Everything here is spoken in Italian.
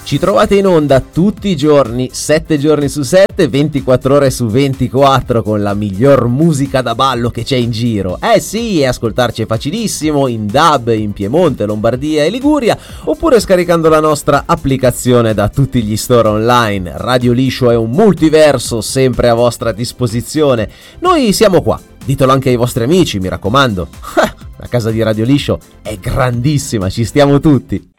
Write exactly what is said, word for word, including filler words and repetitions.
Ci trovate in onda tutti i giorni, sette giorni su sette, ventiquattro ore su ventiquattro, con la miglior musica da ballo che c'è in giro. Eh sì, e ascoltarci è facilissimo, in D A B, in Piemonte, Lombardia e Liguria, oppure scaricando la nostra applicazione da tutti gli store online. Radio Liscio è un multiverso sempre a vostra disposizione. Noi siamo qua, ditelo anche ai vostri amici, mi raccomando. La casa di Radio Liscio è grandissima, ci stiamo tutti.